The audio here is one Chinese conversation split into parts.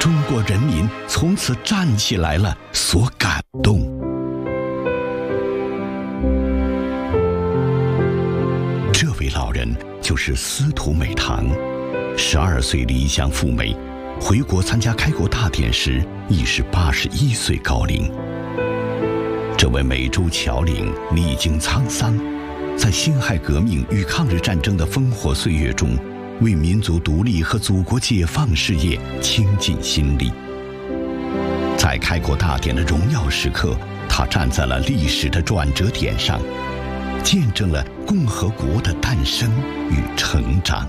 中国人民从此站起来了所感动。这位老人就是司徒美堂，12岁离乡赴美，回国参加开国大典时已是81岁高龄。这位美洲侨领历经沧桑，在辛亥革命与抗日战争的烽火岁月中，为民族独立和祖国解放事业倾尽心力。在开国大典的荣耀时刻，他站在了历史的转折点上，见证了共和国的诞生与成长。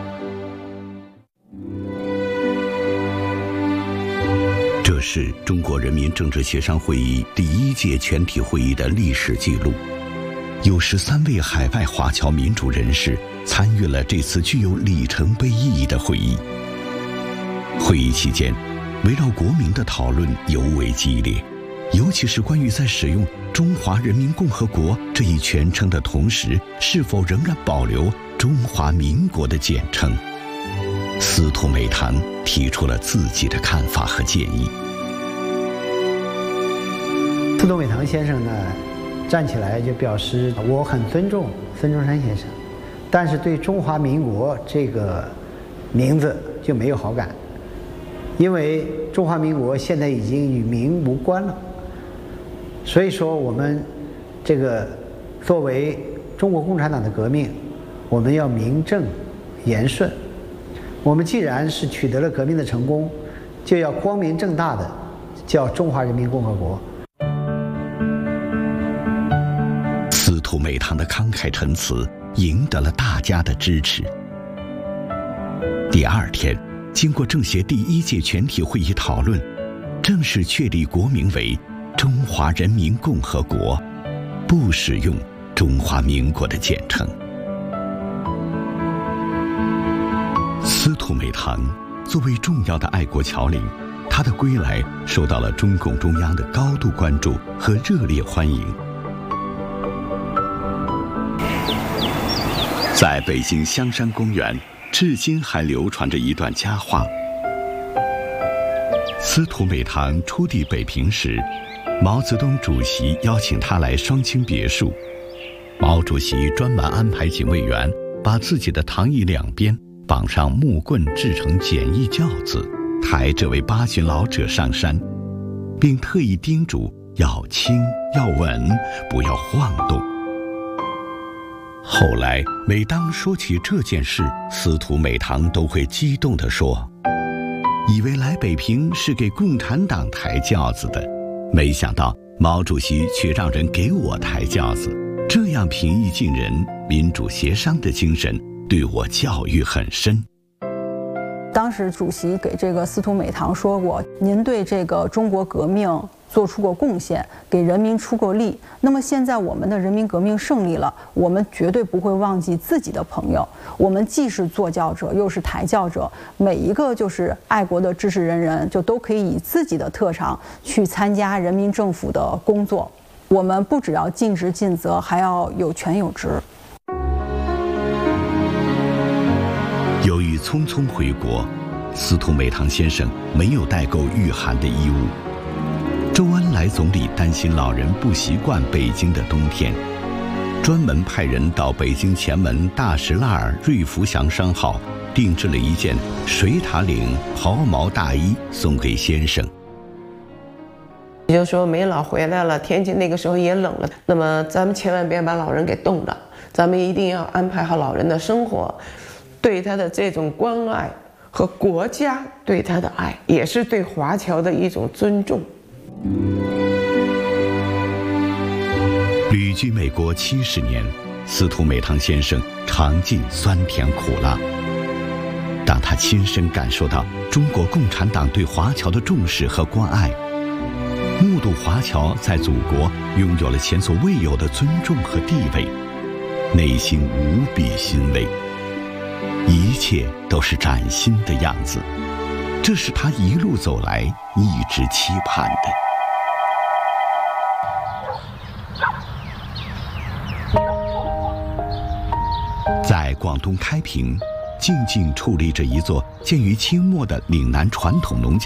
这是中国人民政治协商会议第1届全体会议的历史记录。有13位海外华侨民主人士参与了这次具有里程碑意义的会议。会议期间，围绕国名的讨论尤为激烈，尤其是关于在使用中华人民共和国这一全称的同时，是否仍然保留中华民国的简称。司徒美堂提出了自己的看法和建议。 司徒美堂先生呢，站起来就表示我很尊重孙中山先生，但是对中华民国这个名字就没有好感，因为中华民国现在已经与民无关了。所以说我们这个作为中国共产党的革命，我们要名正言顺。我们既然是取得了革命的成功，就要光明正大的叫中华人民共和国。 司徒美堂的慷慨陈词赢得了大家的支持。第2天，经过政协第1届全体会议讨论，正式确立国名为中华人民共和国，不使用中华民国的简称。司徒美堂作为重要的爱国侨领，他的归来受到了中共中央的高度关注和热烈欢迎。在北京香山公园，至今还流传着一段佳话。司徒美堂初抵北平时，毛泽东主席邀请他来双清别墅，毛主席专门安排警卫员把自己的躺椅两边绑上木棍制成简易轿子，抬这位8旬老者上山，并特意叮嘱要轻要稳，不要晃动。后来每当说起这件事，司徒美堂都会激动地说，以为来北平是给共产党抬轿子的，没想到毛主席却让人给我抬轿子，这样平易近人、民主协商的精神对我教育很深。 当时主席给这个司徒美堂说过，您对这个中国革命做出过贡献，给人民出过力。那么现在我们的人民革命胜利了，我们绝对不会忘记自己的朋友。我们既是坐轿者，又是抬轿者，每一个就是爱国的知识人人，就都可以以自己的特长去参加人民政府的工作。我们不只要尽职尽责，还要有权有职。 由于匆匆回国，司徒美堂先生没有带够御寒的衣物。周恩来总理担心老人不习惯北京的冬天，专门派人到北京前门大石栏儿瑞福祥商号定制了一件水獭领毫毛大衣送给先生。 也就是说，梅老回来了，天气那个时候也冷了，那么咱们千万别把老人给冻着，咱们一定要安排好老人的生活，对他的这种关爱和国家对他的爱，也是对华侨的一种尊重。 旅居美国70年，司徒美堂先生尝尽酸甜苦辣。当他亲身感受到中国共产党对华侨的重视和关爱，目睹华侨在祖国拥有了前所未有的尊重和地位，内心无比欣慰。一切都是崭新的样子，这是他一路走来一直期盼的。在广东开平，静静矗立着一座建于清末的岭南传统农家